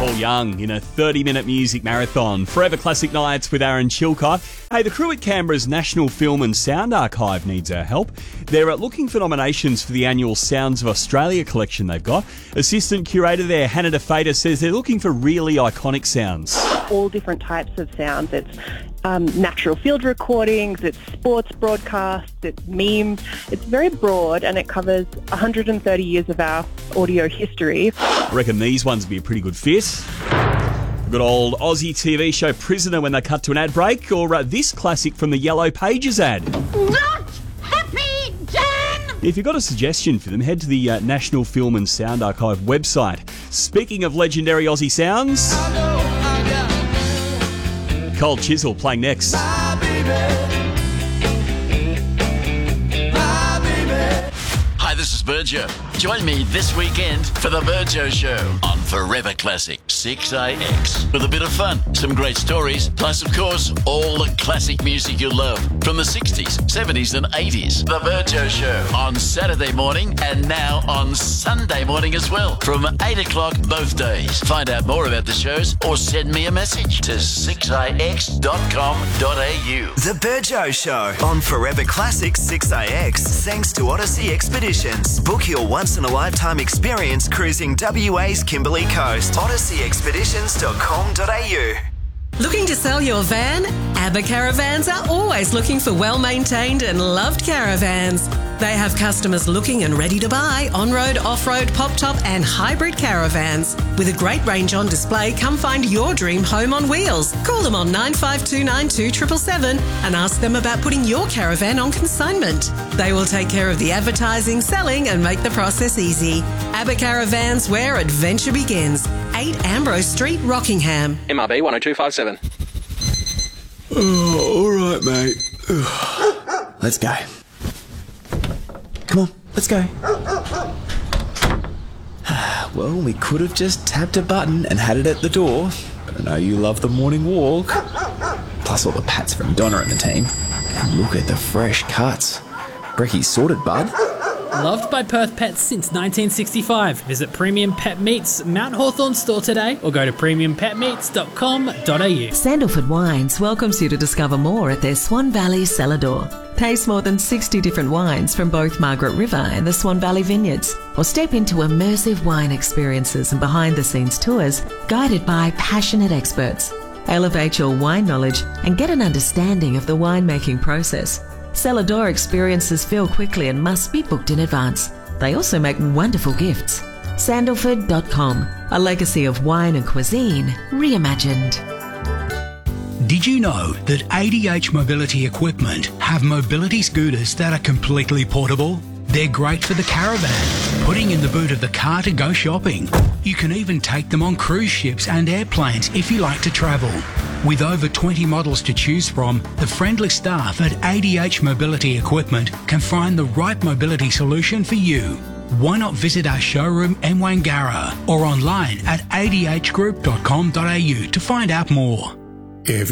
Paul Young in a 30-minute music marathon. Forever Classic Nights with Aaron Chilcott. Hey, the crew at Canberra's National Film and Sound Archive needs our help. They're looking for nominations for the annual Sounds of Australia collection they've got. Assistant curator there, Hannah DeFader, says they're looking for really iconic sounds. All different types of sounds. It's natural field recordings, it's sports broadcasts, it's memes. It's very broad and it covers 130 years of our audio history. I reckon these ones would be a pretty good fit. Good old Aussie TV show Prisoner when they cut to an ad break, or this classic from the Yellow Pages ad. Not happy, Dan! If you've got a suggestion for them, head to the National Film and Sound Archive website. Speaking of legendary Aussie sounds, Cold Chisel playing next. Hi, this is Virgio. Join me this weekend for the Virgio Show on Forever Classic 6AX. With a bit of fun, some great stories, plus, of course, all the classic music you love from the 60s, 70s and 80s. The Virgio Show on Saturday morning and now on Sunday morning as well from 8 o'clock both days. Find out more about the shows or send me a message to 6ix.com.au. The Virgio Show on Forever Classic 6AX, thanks to Odyssey Expeditions. Book your once-in-a-lifetime experience cruising WA's Kimberley Coast. OdysseyExpeditions.com.au. Looking to sell your van? ABBA Caravans are always looking for well-maintained and loved caravans. They have customers looking and ready to buy on-road, off-road, pop-top and hybrid caravans. With a great range on display, come find your dream home on wheels. Call them on 95292777 and ask them about putting your caravan on consignment. They will take care of the advertising, selling and make the process easy. ABBA Caravans, where adventure begins. 8 Ambrose Street, Rockingham. MRB 10257. Oh, all right, mate. Let's go. Come on, let's go. Well, we could have just tapped a button and had it at the door, but I know you love the morning walk. Plus all the pats from Donna and the team. And look at the fresh cuts. Brecky's sorted, bud. Loved by Perth pets since 1965. Visit Premium Pet Meats Mount Hawthorn store today or go to premiumpetmeats.com.au. Sandalford Wines welcomes you to discover more at their Swan Valley cellar door. Taste more than 60 different wines from both Margaret River and the Swan Valley Vineyards, or step into immersive wine experiences and behind-the-scenes tours guided by passionate experts. Elevate your wine knowledge and get an understanding of the winemaking process. Cellar door experiences fill quickly and must be booked in advance. They also make wonderful gifts. Sandalford.com, a legacy of wine and cuisine reimagined. Did you know that ADH Mobility Equipment have mobility scooters that are completely portable? They're great for the caravan, putting in the boot of the car to go shopping. You can even take them on cruise ships and airplanes if you like to travel. With over 20 models to choose from, the friendly staff at ADH Mobility Equipment can find the right mobility solution for you. Why not visit our showroom in Wangara or online at adhgroup.com.au to find out more.